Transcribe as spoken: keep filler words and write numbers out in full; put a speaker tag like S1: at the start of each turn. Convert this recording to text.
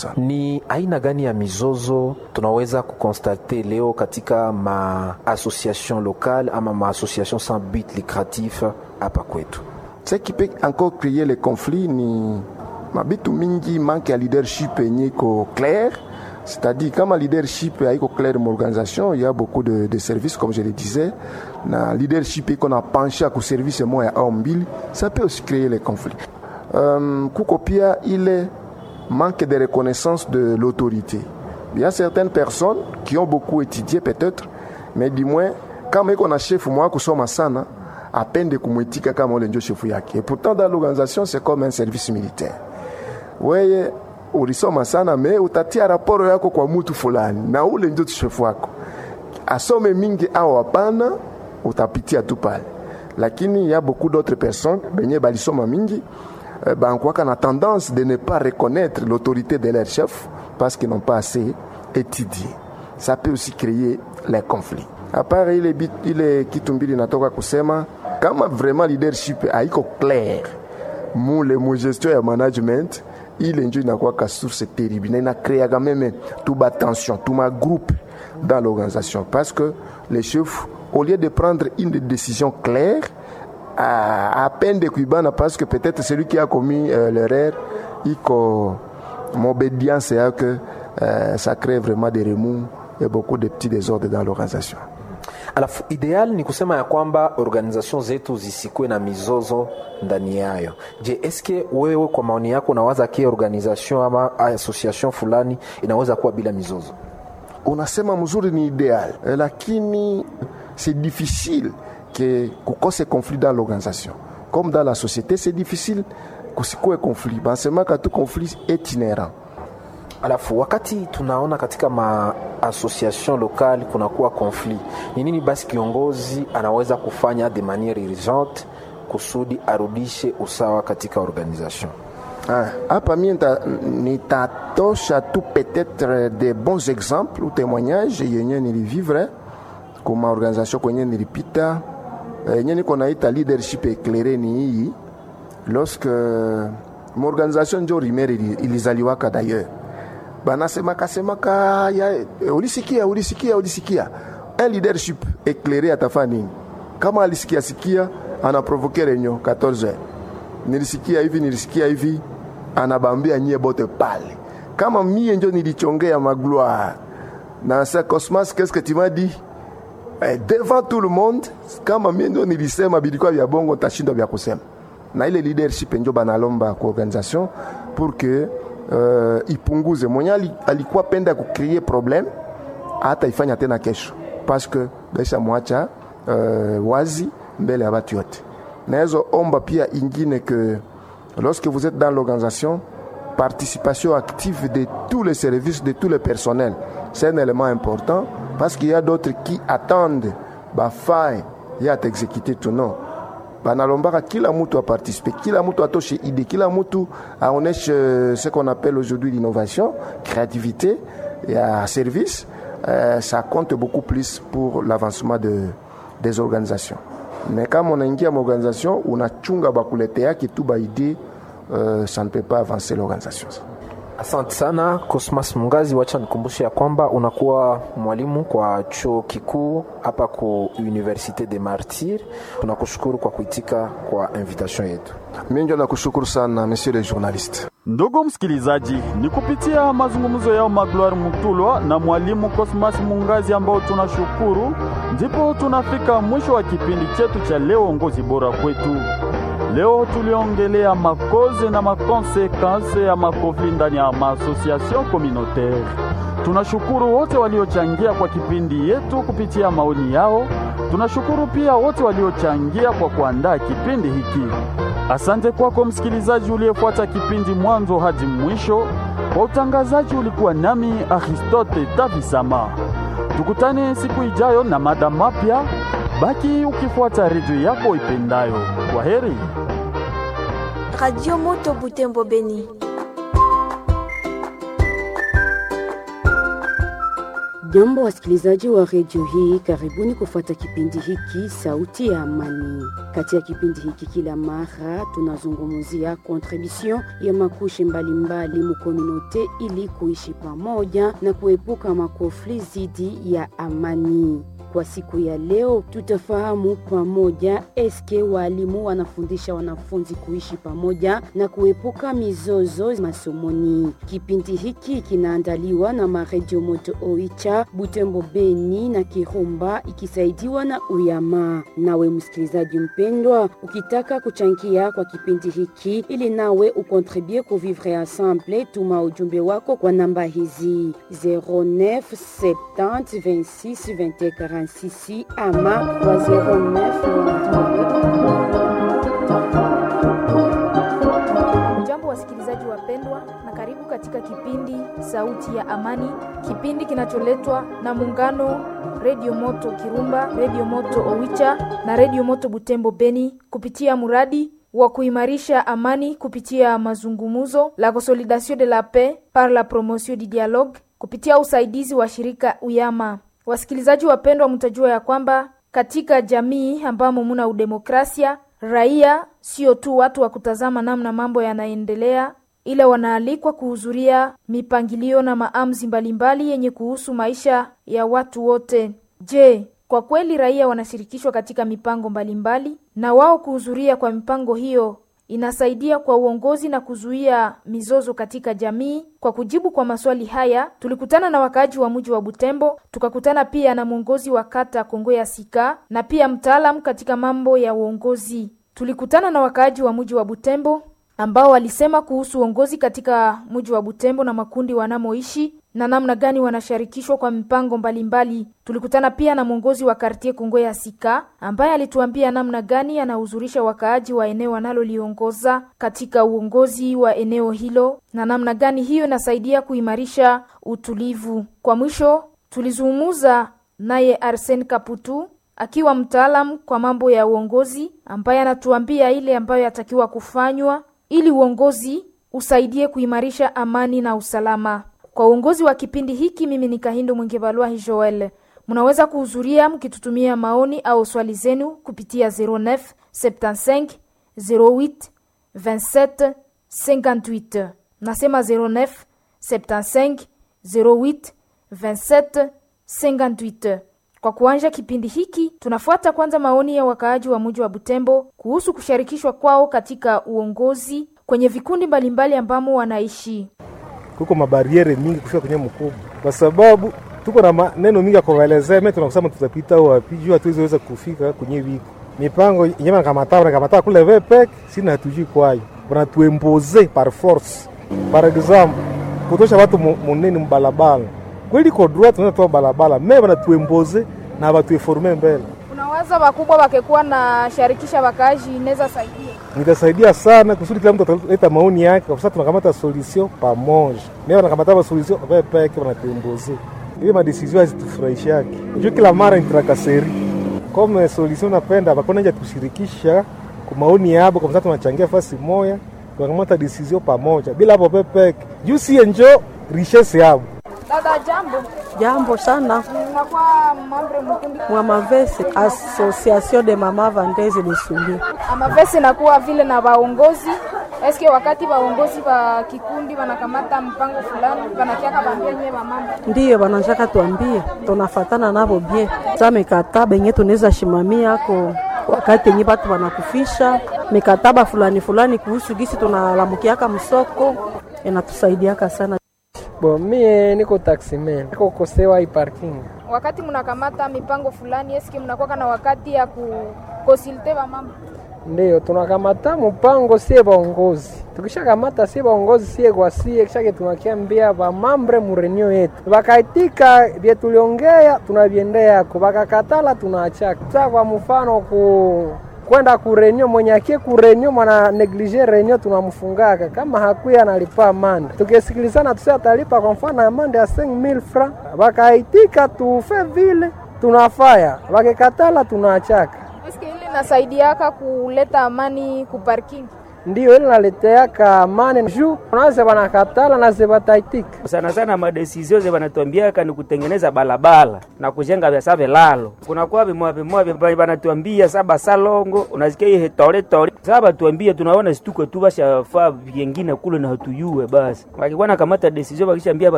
S1: Ni aina gani ya mizozo tunaweza kukonstate leo katika ma association locale ama ma association sans but lucratif hapa kwetu?
S2: Ce qui peut encore créer les conflits ni mabitu mingi manque ya leadership yeniko clair, c'est-à-dire kama leadership haiko clair dans l'organisation, il y a beaucoup de, de services comme je le disais, na leadership qu'on a penché à service moi ya ombili, ça peut aussi créer les conflits. Euh, kuko pia ile manque de reconnaissance de l'autorité. Il y a certaines personnes qui ont beaucoup étudié peut-être, mais du moins, quand on a chef moi kusoma sana, à peine de kumwitika kama ole ndio chef yake. Et pourtant dans l'organisation, c'est comme un service militaire. Wewe ulisoma sana mais utatia raporo yako kwa mtu fulani na ule ndio chef wako. Asome mingi au hapana, utapitia tu pale. Lakini il y a beaucoup d'autres personnes benye balisoma mingi ben quoi qu'on a tendance de ne pas reconnaître l'autorité de leur chef parce qu'ils n'ont pas assez étudié. Ça peut aussi créer les conflits. À part il est il est kitumbili natoka kusema kama vraiment leadership haiko clair mu le mu gestion ya management ile ndio inakuwa ka source terrible na ina créer quand même tout bas tension tout ma groupe dans l'organisation parce que les chefs au lieu de prendre une décision claire à, à peine de kuibana parce que peut-être celui qui a commis euh, l'erreur iko m'obédience c'est que euh, ça crée vraiment des remous et beaucoup de petits désordres dans l'organisation.
S1: Alafu ideal ni kusema ya kwamba organization zetu zisikuwe na mizozo ndani yayo. Je, eske wewe kwa maoni yako unawaza kia organization ama association fulani inaweza kuwa bila mizozo?
S2: Unasema mzuri ni ideal, lakini c'est difficile que kukose conflit dans l'organisation. Comme dans la société, c'est difficile kusikuwe conflit. Basema ka tout conflit est inhérent.
S1: Alafu wakati tunaona katika ma association locale kunakuwa conflit, ni nini basi kiongozi anaweza kufanya de manière urgente kusudi arudishe usawa katika organisation?
S2: Ah, hapa mimi nitatosha tu peut-être des bons exemples ou témoignages yenye nilivivre comme organisation kwenye nilipita yenye niko naita leadership éclairé ni hii lorsque mon organisation ndio rimere ilizaliwaka d'ailleurs banasema kasema ka ya ulisikia ulisikia ulisikia un leadership éclairé atafanya nini kama alisikia sikia ana provoquer réunion quatorze heures nilisikia hivi nilisikia hivi anabambia nyie bote pale kama mie ndio nilichongea magloire na sa Cosmas qu'est-ce que tu m'as dit eh, devant tout le monde kama mie ndio nilisema bilikuwa vya bongo tashindo vya kusema na ile leadership ndio banalomba kwa organisation pour que Uh, ipunguze mwenye alikuwa penda kucreate problem hata ifanya tena kesho parce que besha mwacha uh, wazi mbele ya watu yote. Naezo omba pia ingine que lorsque vous êtes dans l'organisation, participation active de tous les services, de tous les personnels, c'est un élément important parce qu'il y a d'autres qui attendent ba faille ya t'exécuter tout non. Banalombaka kila mtu a participer, kila mtu atoshe idée, kila mtu aoneshe ce qu'on appelle aujourd'hui l'innovation, créativité et à service, euh, ça compte beaucoup plus pour l'avancement de, des organisations. Mais quand on ingia m'organisation, on a chunga bakuletea ki tu ba idée, euh, ça ne peut pas avancer l'organisation.
S1: Asante sana Cosmas Mungazi, wacha nikumbushe ya kwamba unakuwa mwalimu kwa chuo kikuu hapa ku Université des Martyrs. Tunakushukuru kwa kuitika kwa invitation yetu.
S2: Mimi ndio nakushukuru sana monsieur le journaliste.
S3: Ndugu msikilizaji, ni kupitia mazungumzo yao Magloire Mutulwa na mwalimu Cosmas Mungazi ambao tunashukuru, ndipo tunafika mwisho wa kipindi chetu cha leo Ongozi Bora Kwetu. Leo tuliongelea makoze na makonsekanse ya makofli ndani ya maassociation communautaire. Tunashukuru wote waliochangia kwa kipindi yetu kupitia maoni yao. Tunashukuru pia wote waliochangia kwa kuandaa kipindi hiki. Asante kwako msikilizaji uliyefuata kipindi mwanzo hadi mwisho. Kwa utangazaji ulikuwa nami Aristote Tavisama. Tukutane siku ijayo na mada mapya. Baki ukifuata redio yako ipendayo. Kwaheri.
S4: Radio Moto Butembo Beni.
S5: Jambo wasikilizaji wa redio hii, karibuni kufuata kipindi hiki Sauti ya Amani. Katika kipindi hiki kila mara tunazungumzia contribution ya makushi mbalimbali mukominote ili kuishi pamoja na kuepuka makofli zidi ya amani. Kwa siku ya leo tutafahamu pamoja eske walimu wanafundisha wanafunzi kuishi pamoja na kuepuka mizozo masomoni. Kipindi hiki kinaandaliwa na maredio Moto Oicha, Butembo Beni na Kirumba ikisaidiwa na Uyama. Nawe msikilizaji mpendwa, ukitaka kuchangia kwa kipindi hiki ili nawe ukontribue ku vivre ensemble, tuma ujumbe wako kwa namba hizi zero neuf septante vingt-six vingt et un quarante-six ama kwa zero neuf.
S6: Jambo wasikilizaji wapendwa, na karibu katika kipindi Sauti ya Amani, kipindi kinacholetwa na muungano Radio Moto Kirumba, Radio Moto Oicha na Radio Moto Butembo Beni kupitia muradi wa kuimarisha amani kupitia mazungumuzo, la consolidation de la paix par la promotion du dialogue, kupitia usaidizi wa shirika Uyama. Wasikilizaji wapendwa, mtajua ya kwamba katika jamii ambamo muna udemokrasia, raia sio tu watu wa kutazama namna mambo yanaendelea, ila wanaalikwa kuhudhuria mipangilio na maamuzi mbalimbali yenye kuhusu maisha ya watu wote. Je, kwa kweli raia wanashirikishwa katika mipango mbalimbali? Na wao kuhudhuria kwa mipango hiyo inasaidia kwa uongozi na kuzuia mizozo katika jamii? Kwa kujibu kwa maswali haya, tulikutana na wakaaji wa mji wa Butembo, tukakutana pia na mwongozi wa kata Kongo ya Sika na pia mtaalamu katika mambo ya uongozi. Tulikutana na wakaaji wa mji wa Butembo ambao walisema kuhusu uongozi katika mji wa Butembo na makundi wanamoishi na namna gani wanashirikishwa kwa mipango mbalimbali. Tulikutana pia na mwongozi wa quartier Kongo ya Sika ambaye alituambia namna gani anahuzurisha wakaaji wa eneo analoliongoza katika uongozi wa eneo hilo na namna gani hiyo inasaidia kuimarisha utulivu. Kwa mwisho tulizungumza naye Arsene Kaputu akiwa mtaalamu kwa mambo ya uongozi ambaye anatuambia ile ambayo yatakiwa kufanywa ili uongozi usaidie kuimarisha amani na usalama. Kwa uongozi wa kipindi hiki, mimi ni Kahindo Mwingebalwa Joel. Mnaweza kuhudhuria mkitutumia maoni au swali zenu kupitia zero neuf septante-cinq zero huit vingt-sept cinquante-huit. Nasema zero neuf septante-cinq zero huit vingt-sept cinquante-huit. Kwa kuanza kipindi hiki, tunafuata kwanza maoni ya wakaaji wa mji wa Butembo kuhusu kushirikishwa kwao katika uongozi kwenye vikundi mbalimbali ambamo wanaishi.
S7: Kuko mabariere mingi kufika kwenye mkubwa, kwa sababu tuko na maneno mingi ya kuelezea. Mimi tunakusema tutapita wapi juu hatuweza kufika kwenye wiko mipango yenyewe kama tawa kama tawa kule vepek, sina hatujui kwayo, wanatuempoze par force. Par exemple, kutosha watu munene mbalabala kweli kwa droit tunatoa balabala, mimi wanatuempoze na watu eforme mbele.
S6: Unawaza wakubwa wakekuwa na sharikisha wakaaji inaweza saidia?
S7: Nitasaidia sana kusudi kila mtu ataleta maoni yake, kwa sababu tunakamata solution pamoja. Mimi wanakamata solution kwa peke wanatuempoze. Ile ma decision zitufurahisha yake. Unajua kila mara intrakaseri. Kama solution napenda bakona nje tushirikisha kwa maoni yao, kwa sababu tunachangia fasi moja, tunakamata decision pamoja. Bila hapo peke, juu si enjo richesse yao.
S6: Dada, jambo.
S8: Jambo sana.
S6: Unakuwa mambre mkundi
S8: wa Mavese, Association de Mama Vendeze de Sumbi.
S6: Mavese nakuwa vile na waongozi. Eske wakati waongozi wa kikundi wanakamata mpango fulani, wanakiaka bambia nyewe mama?
S8: Ndiyo, wanataka tuambie. Tunafatana nabo bien. Za mikataba yenyewe tunaweza shimamia yako wakati yenyewe watu wanakufisha. Mikataba fulani fulani kuhusu gisi tunalamukiaka msoko, inatusaidiaka sana.
S9: Bo, mie niko taximan, niko kosewa hii parking.
S6: Wakati mnakamata mipango fulani, eski mnakuwa na wakati ya kukonsulte ba mama?
S9: Ndio, tunakamata mpango sie baongozi. Tukisha kamata sie baongozi sie kwa sie, kisha ke tunakiambia ba mambre mu reunion yetu. Bakaitika bia tuliongea, tunaviendea ko bakakatala tunaachaka. Sasa kwa mfano ku kwenda ku reunion, mwenye akie ku reunion mwana neglige reunion tunamfungaka kama hakuya analipa amande. Tukisikilizana tusia atalipa kwa mfano amande ya cinq mille francs. Bakaitika tufe vile tunafanya. Bakakatala tunaachaka.
S6: Eske ile nasaidiaka kuleta amani ku parking?
S9: ndio ile naleteaka amani juu unaanza banakatala na zebataitika
S10: sana sana. Madesizio ze banatuambiaka ni kutengeneza balabala na kujenga vya save lalo, kuna kwa bimwa bimwa banatuambia saba salongo, unasikia hii tole tole saba tuambie, tunaona situko tu basha fa vingine kule na hatuyue basi, wakikuwa na kamata desizio bakishaambia